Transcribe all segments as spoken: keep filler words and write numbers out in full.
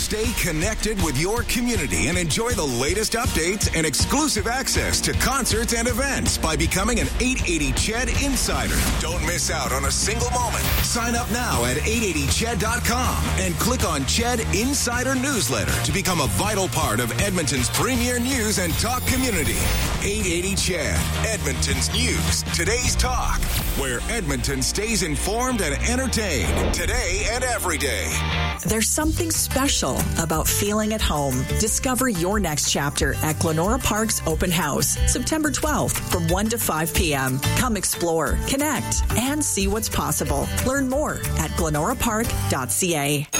Stay connected with your community and enjoy the latest updates and exclusive access to concerts and events by becoming an eight eighty C H E D Insider. Don't miss out on a single moment. Sign up now at eight eighty C H E D dot com and click on C H E D Insider Newsletter to become a vital part of Edmonton's premier news and talk community. eight eighty C H E D, Edmonton's news, today's talk, where Edmonton stays informed and entertained today and every day. There's something special about feeling at home. Discover your next chapter at Glenora Park's Open House, September twelfth from one to five p.m. Come explore, connect, and see what's possible. Learn more at glenora park dot c a.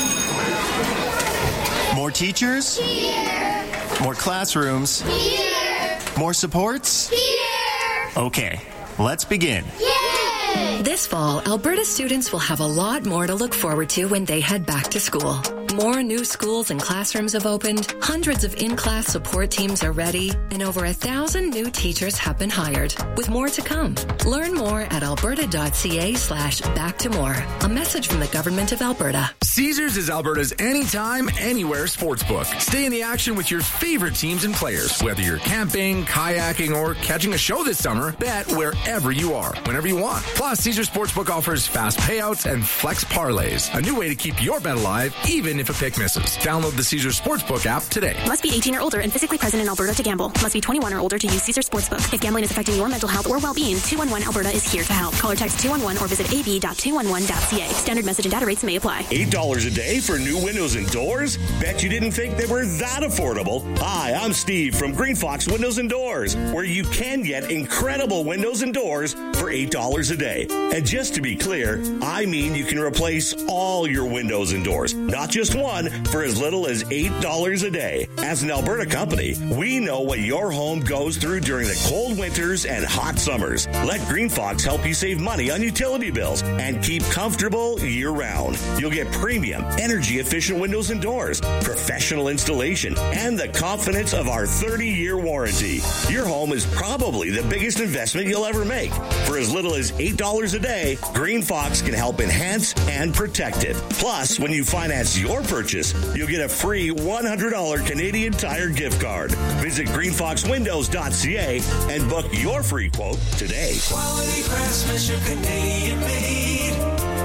More teachers? Here. More classrooms? Here. More supports? Here. Okay, let's begin. Yay! This fall, Alberta students will have a lot more to look forward to when they head back to school. More new schools and classrooms have opened, hundreds of in-class support teams are ready, and over a thousand new teachers have been hired, with more to come. Learn more at alberta.ca slash back to more. A message from the Government of Alberta. Caesars is Alberta's anytime, anywhere sportsbook. Stay in the action with your favorite teams and players. Whether you're camping, kayaking, or catching a show this summer, bet wherever you are, whenever you want. Plus, Caesars Sportsbook offers fast payouts and flex parlays, a new way to keep your bet alive, even if a pick misses. Download the Caesars Sportsbook app today. Must be eighteen or older and physically present in Alberta to gamble. Must be twenty-one or older to use Caesars Sportsbook. If gambling is affecting your mental health or well-being, two one one Alberta is here to help. Call or text two one one or visit a b dot two one one dot c a. Standard message and data rates may apply. eight dollars a day for new windows and doors? Bet you didn't think they were that affordable. Hi, I'm Steve from Green Fox Windows and Doors, where you can get incredible windows and doors for eight dollars a day. And just to be clear, I mean you can replace all your windows and doors, not just one, for as little as eight dollars a day. As an Alberta company, we know what your home goes through during the cold winters and hot summers. Let Green Fox help you save money on utility bills and keep comfortable year-round. You'll get premium, energy-efficient windows and doors, professional installation, and the confidence of our thirty-year warranty. Your home is probably the biggest investment you'll ever make. For as little as eight dollars a day, Green Fox can help enhance and protect it. Plus, when you finance your purchase, you'll get a free one hundred dollars Canadian Tire gift card. Visit green fox windows dot c a and book your free quote today. Quality craftsmanship, Canadian made.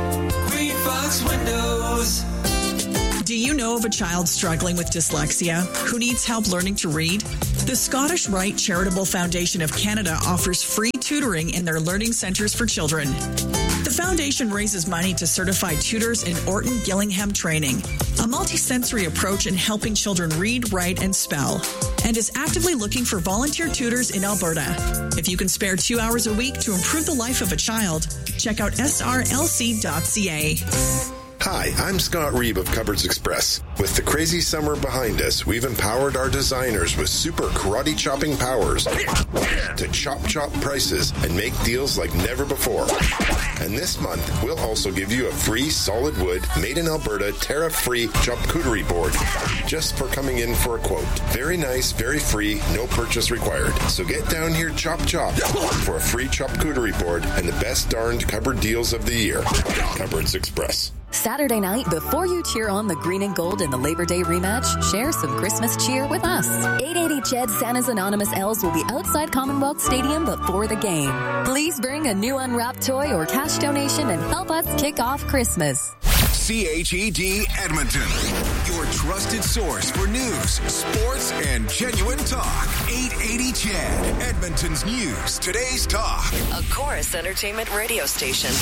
Green Fox Windows. Do you know of a child struggling with dyslexia who needs help learning to read? The Scottish Rite Charitable Foundation of Canada offers free tutoring in their learning centres for children. The foundation raises money to certify tutors in Orton Gillingham training, a multisensory approach in helping children read, write, and spell, and is actively looking for volunteer tutors in Alberta. If you can spare two hours a week to improve the life of a child, check out s r l c dot c a. Hi, I'm Scott Reeb of Cupboards Express. With the crazy summer behind us, we've empowered our designers with super karate chopping powers to chop chop prices and make deals like never before. And this month, we'll also give you a free solid wood, made in Alberta, tariff-free charcuterie board just for coming in for a quote. Very nice, very free, no purchase required. So get down here, chop chop, for a free charcuterie board and the best darned cupboard deals of the year. Cupboards Express. Saturday night, before you cheer on the green and gold in the Labor Day rematch, share some Christmas cheer with us. eight eighty C H E D Santa's Anonymous Elves will be outside Commonwealth Stadium before the game. Please bring a new unwrapped toy or cash donation and help us kick off Christmas. C H E D Edmonton, your trusted source for news, sports, and genuine talk. eight eighty C H E D, Edmonton's news, today's talk. A Chorus Entertainment radio station.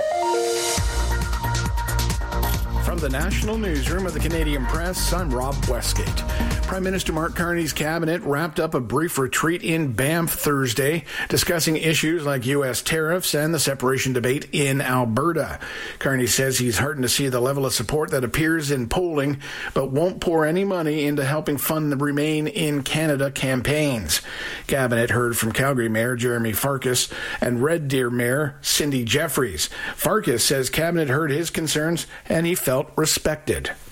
From the National Newsroom of the Canadian Press, I'm Rob Westgate. Prime Minister Mark Carney's cabinet wrapped up a brief retreat in Banff Thursday, discussing issues like U S tariffs and the separation debate in Alberta. Carney says he's heartened to see the level of support that appears in polling, but won't pour any money into helping fund the Remain in Canada campaigns. Cabinet heard from Calgary Mayor Jeremy Farkas and Red Deer Mayor Cindy Jeffries. Farkas says Cabinet heard his concerns and he felt respected.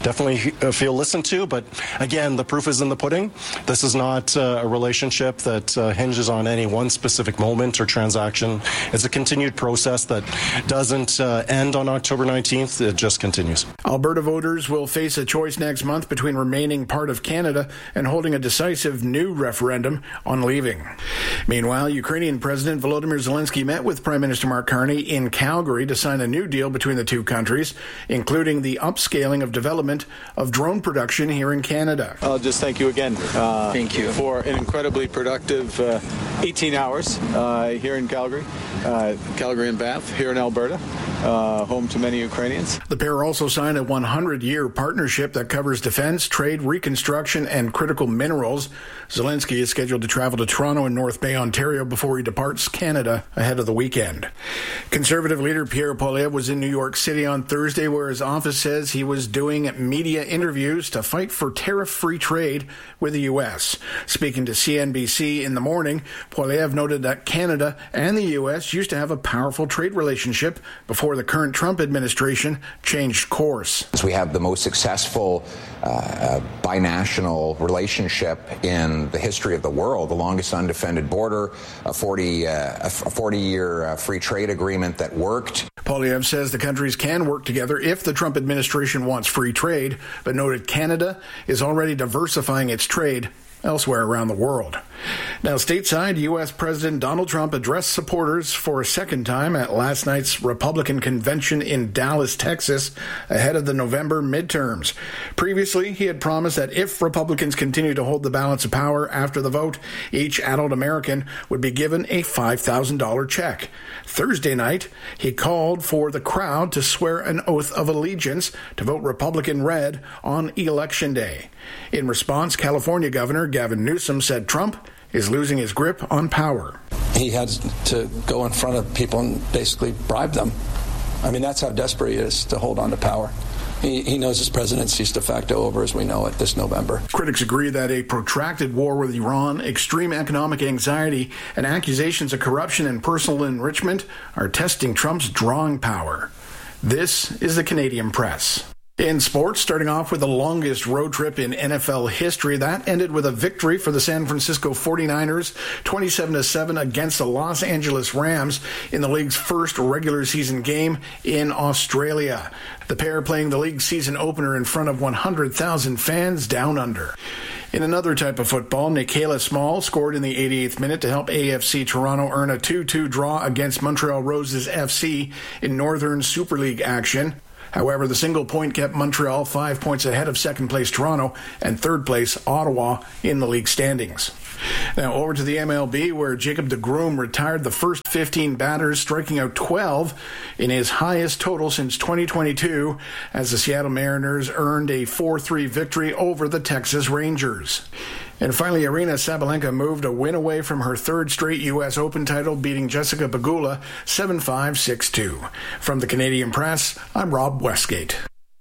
definitely feel listened to. But again, the proof is in the pudding. This is not uh, a relationship that uh, hinges on any one specific moment or transaction. It's a continued process that doesn't uh, end on October nineteenth. It just continues. Alberta voters will face a choice next month between remaining part of Canada and holding a decisive new referendum on leaving. Meanwhile, Ukrainian President Volodymyr Zelensky met with Prime Minister Mark Carney in Calgary to sign a new deal between the two countries, including the upscaling of development of drone production here in Canada. I'll just thank you again. Uh, thank you for an incredibly productive uh, eighteen hours uh, here in Calgary, uh, Calgary and Banff, here in Alberta, uh, home to many Ukrainians. The pair also signed a one hundred year partnership that covers defense, trade, reconstruction, and critical minerals. Zelensky is scheduled to travel to Toronto and North Bay, Ontario, before he departs Canada ahead of the weekend. Conservative leader Pierre Poilievre was in New York City on Thursday, where his office says he was doing media interviews to fight for tariff-free trade with the U S. Speaking to C N B C in the morning, Poilievre noted that Canada and the U S used to have a powerful trade relationship before the current Trump administration changed course. We have the most successful uh, binational relationship in the history of the world, the longest undefended border, a forty, uh, a forty-year uh, free trade agreement that worked. Poilievre says the countries can work together if the Trump administration wants free trade, but noted Canada is already diversifying its trade elsewhere around the world. Now, stateside, U S. President Donald Trump addressed supporters for a second time at last night's Republican convention in Dallas, Texas, ahead of the November midterms. Previously, he had promised that if Republicans continue to hold the balance of power after the vote, each adult American would be given a five thousand dollars check. Thursday night, he called for the crowd to swear an oath of allegiance to vote Republican red on Election Day. In response, California Governor Gavin Newsom said Trump is losing his grip on power. He had to go in front of people and basically bribe them. I mean, that's how desperate he is to hold on to power. He, he knows his presidency is de facto over as we know it this November. Critics agree that a protracted war with Iran, extreme economic anxiety, and accusations of corruption and personal enrichment are testing Trump's drawing power. This is the Canadian Press. In sports, starting off with the longest road trip in N F L history, that ended with a victory for the San Francisco forty-niners, twenty-seven to seven against the Los Angeles Rams in the league's first regular season game in Australia. The pair playing the league season opener in front of one hundred thousand fans down under. In another type of football, Nikhila Small scored in the eighty-eighth minute to help A F C Toronto earn a two two draw against Montreal Roses F C in Northern Super League action. However, the single point kept Montreal five points ahead of second place Toronto and third place Ottawa in the league standings. Now over to the M L B, where Jacob deGrom retired the first fifteen batters, striking out twelve in his highest total since twenty twenty-two, as the Seattle Mariners earned a four three victory over the Texas Rangers. And finally, Aryna Sabalenka moved a win away from her third straight U S Open title, beating Jessica Pegula seven five, six two. From the Canadian Press, I'm Rob Westgate.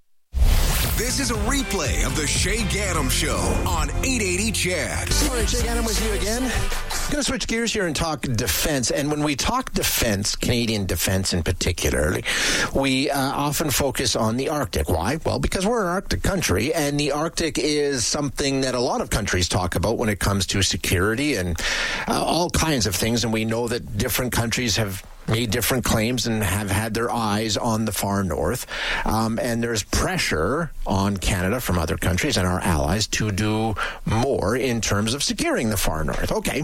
This is a replay of the Shay Gaddam Show on eight eighty C H E D. Good morning, Shay Gaddam with you again. I'm going to switch gears here and talk defense. And when we talk defense, Canadian defense in particular, we uh, often focus on the Arctic. Why? Well, because we're an Arctic country, and the Arctic is something that a lot of countries talk about when it comes to security and uh, all kinds of things. And we know that different countries have made different claims and have had their eyes on the far north. Um, and there's pressure on Canada from other countries and our allies to do more in terms of securing the far north. Okay.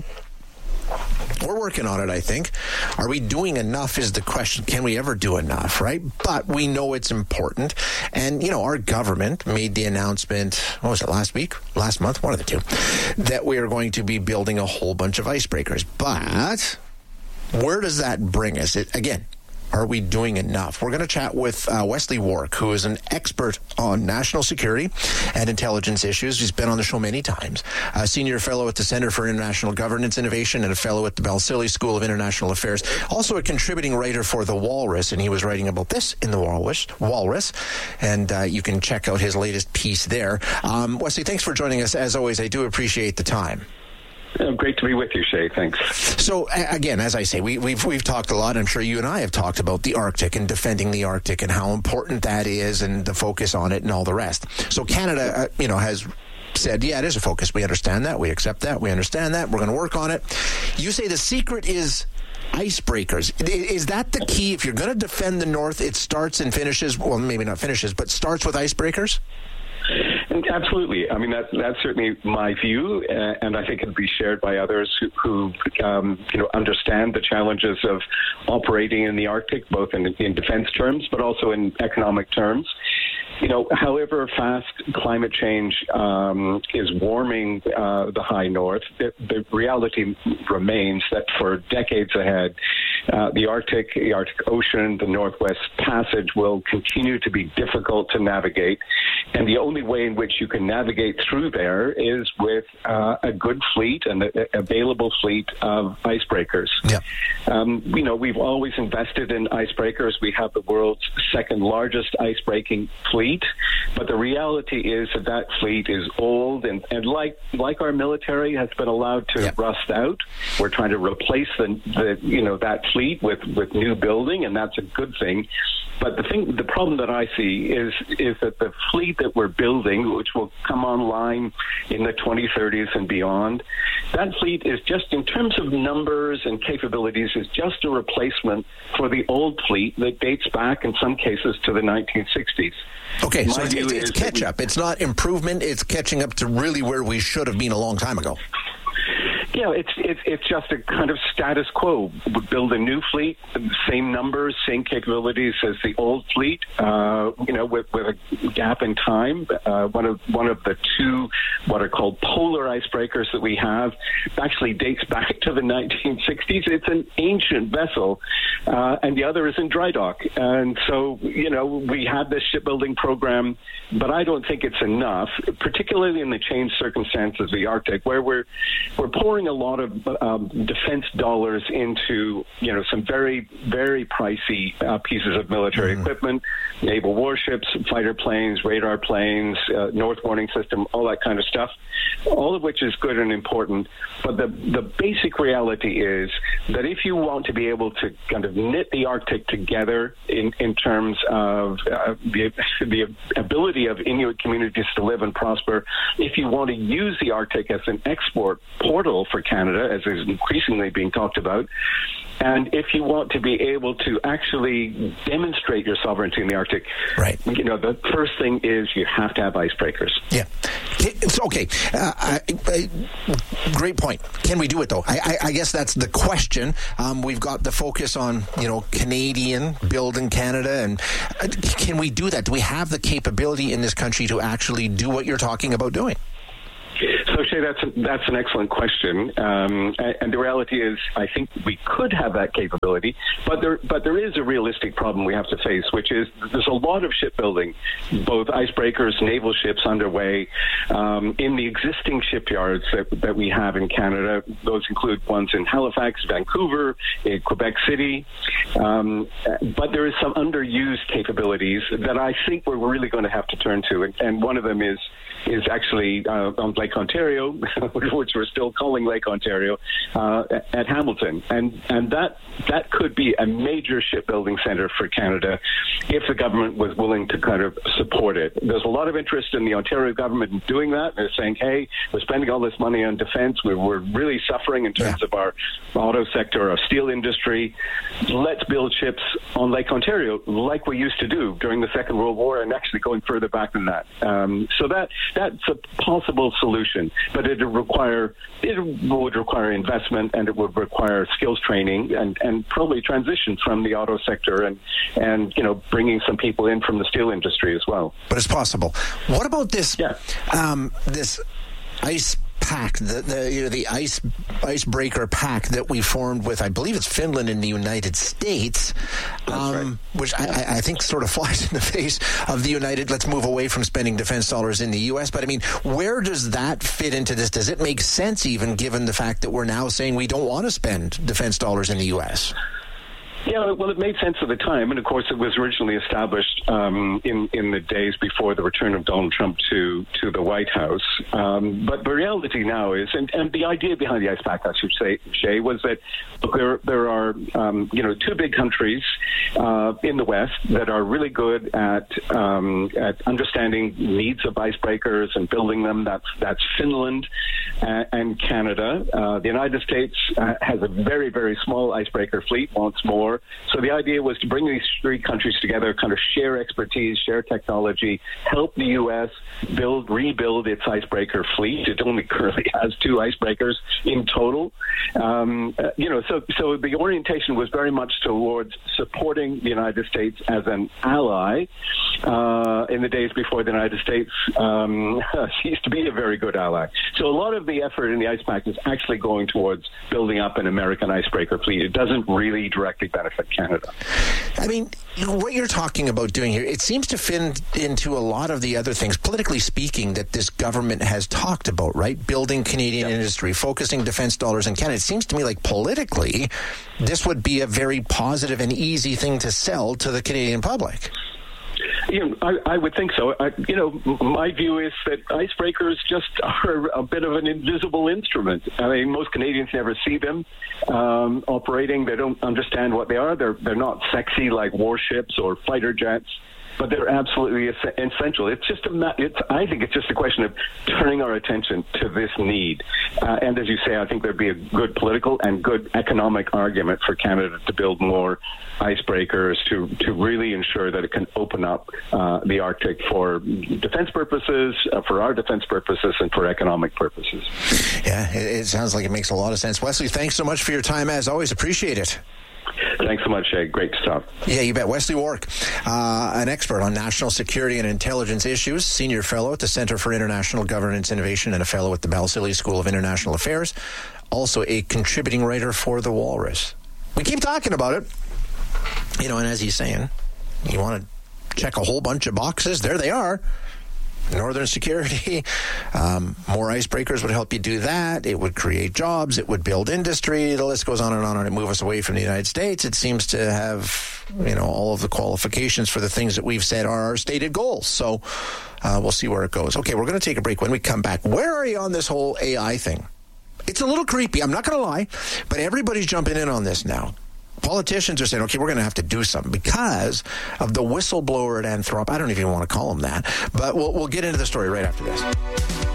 We're working on it, I think. Are we doing enough is the question. Can we ever do enough, right? But we know it's important. And, you know, our government made the announcement, what was it, last week? Last month? One of the two. That we are going to be building a whole bunch of icebreakers. But where does that bring us? It, again, are we doing enough? We're going to chat with uh, Wesley Wark, who is an expert on national security and intelligence issues. He's been on the show many times. A senior fellow at the Center for International Governance Innovation and a fellow at the Balsillie School of International Affairs. Also a contributing writer for The Walrus, and he was writing about this in The Walrus. Walrus, and uh, you can check out his latest piece there. Um, Wesley, thanks for joining us. As always, I do appreciate the time. Uh, great to be with you, Shay. Thanks. So, again, as I say, we, we've we've talked a lot. I'm sure you and I have talked about the Arctic and defending the Arctic and how important that is and the focus on it and all the rest. So Canada, uh, you know, has said, yeah, it is a focus. We understand that. We accept that. We understand that. We're going to work on it. You say the secret is icebreakers. Is that the key? If you're going to defend the North, it starts and finishes, well, maybe not finishes, but starts with icebreakers? Absolutely. I mean, that, that's certainly my view, uh, and I think it'll be shared by others who, who um, you know, understand the challenges of operating in the Arctic, both in, in defense terms, but also in economic terms. You know, however fast climate change um, is warming uh, the high north, the, the reality remains that for decades ahead, uh, the Arctic, the Arctic Ocean, the Northwest Passage will continue to be difficult to navigate. And the only way in which you can navigate through there is with uh, a good fleet and an available fleet of icebreakers. Yeah. Um, you know, we've always invested in icebreakers. We have the world's second largest icebreaking fleet. But the reality is that that fleet is old and, and like like our military has been allowed to yep. rust out. We're trying to replace the, the you know that fleet with, with new building, and that's a good thing. But the thing, the problem that I see is is that the fleet that we're building, which will come online in the twenty thirties and beyond, that fleet is just, in terms of numbers and capabilities, is just a replacement for the old fleet that dates back in some cases to the nineteen sixties. Okay, My so it's, it's, it's catch up. It's not improvement. It's catching up to really where we should have been a long time ago. Yeah, it's it's it's just a kind of status quo. Build a new fleet, same numbers, same capabilities as the old fleet. Uh, you know, with with a gap in time. Uh, one of one of the two what are called polar icebreakers that we have actually dates back to the nineteen sixties. It's an ancient vessel, uh, and the other is in dry dock. And so, you know, we have this shipbuilding program, but I don't think it's enough, particularly in the changed circumstances of the Arctic, where we're we're pouring a lot of um, defense dollars into, you know, some very, very pricey uh, pieces of military mm-hmm. equipment, naval warships, fighter planes, radar planes, uh, North Warning System, all that kind of stuff, all of which is good and important. But the, the basic reality is that if you want to be able to kind of knit the Arctic together in, in terms of uh, the, the ability of Inuit communities to live and prosper, if you want to use the Arctic as an export portal for Canada, as is increasingly being talked about, and if you want to be able to actually demonstrate your sovereignty in the Arctic, right? You know, the first thing is you have to have icebreakers. Yeah, it's okay. Uh, I, I, great point. Can we do it though? I, I, I guess that's the question. Um, we've got the focus on, you know, Canadian build in Canada, and uh, can we do that? Do we have the capability in this country to actually do what you're talking about doing? So, Shay, that's a, that's an excellent question, um, and, and the reality is, I think we could have that capability, but there but there is a realistic problem we have to face, which is there's a lot of shipbuilding, both icebreakers, naval ships underway um, in the existing shipyards that, that we have in Canada. Those include ones in Halifax, Vancouver, in Quebec City, um, but there is some underused capabilities that I think we're really going to have to turn to, and, and one of them is is actually uh, on Lake Ontario, which we're still calling Lake Ontario, uh, at Hamilton. And and that that could be a major shipbuilding center for Canada if the government was willing to kind of support it. There's a lot of interest in the Ontario government in doing that. They're saying, hey, we're spending all this money on defense. We're, we're really suffering in terms yeah. of our auto sector, our steel industry. Let's build ships on Lake Ontario like we used to do during the Second World War, and actually going further back than that. Um, so that that's a possible solution, but it would require it would require investment, and it would require skills training, and, and probably transition from the auto sector, and and you know bringing some people in from the steel industry as well. But it's possible. What about this? Yeah. Um, this ice pact, the, the you know the ice icebreaker pact that we formed with, I believe it's Finland and the United States, um, right. which I, I think sort of flies in the face of the United. Let's move away from spending defense dollars in the U S. But I mean, where does that fit into this? Does it make sense, even given the fact that we're now saying we don't want to spend defense dollars in the U S? Yeah, well, it made sense at the time, and of course, it was originally established um, in in the days before the return of Donald Trump to to the White House. Um, but the reality now is, and, and the idea behind the ICE Pact, I should say, Shay, was that look, there there are um, you know two big countries uh, in the West that are really good at um, at understanding needs of icebreakers and building them. That's that's Finland and, and Canada. Uh, the United States uh, has a very very small icebreaker fleet. Wants more. So the idea was to bring these three countries together, kind of share expertise, share technology, help the U S build, rebuild its icebreaker fleet. It only currently has two icebreakers in total. Um, uh, you know, so so the orientation was very much towards supporting the United States as an ally. Uh, in the days before the United States um, ceased to be a very good ally. So a lot of the effort in the ICE Pact is actually going towards building up an American icebreaker fleet. It doesn't really directly benefit Canada. I mean, what you're talking about doing here, it seems to fit into a lot of the other things, politically speaking, that this government has talked about, right? Building Canadian yep. industry, focusing defense dollars in Canada. It seems to me like politically, this would be a very positive and easy thing to sell to the Canadian public. You know, I, I would think so. I, you know, my view is that icebreakers just are a bit of an invisible instrument. I mean, most Canadians never see them um, operating. They don't understand what they are. They're they're not sexy like warships or fighter jets, but they're absolutely essential. It's just a, it's, I think it's just a question of turning our attention to this need. Uh, and as you say, I think there'd be a good political and good economic argument for Canada to build more icebreakers to, to really ensure that it can open up uh, the Arctic for defense purposes, uh, for our defense purposes, and for economic purposes. Yeah, it, it sounds like it makes a lot of sense. Wesley, thanks so much for your time. As always, appreciate it. Thanks so much, Shay. Great to talk. Yeah, you bet. Wesley Wark, uh, an expert on national security and intelligence issues, senior fellow at the Center for International Governance Innovation and a fellow at the Balsillie School of International Affairs, also a contributing writer for The Walrus. We keep talking about it, you know, and as he's saying, you want to check a whole bunch of boxes, there they are. Northern security, um, more icebreakers would help you do that. It would create jobs. It would build industry. The list goes on and on, and it move us away from the United States. It seems to have, you know, all of the qualifications for the things that we've said are our stated goals. So uh, we'll see where it goes. Okay, we're going to take a break. When we come back, where are you on this whole A I thing? It's a little creepy. I'm not going to lie, but everybody's jumping in on this now. Politicians are saying, okay, we're going to have to do something because of the whistleblower at Anthrop. I don't even want to call him that, but we'll, we'll get into the story right after this.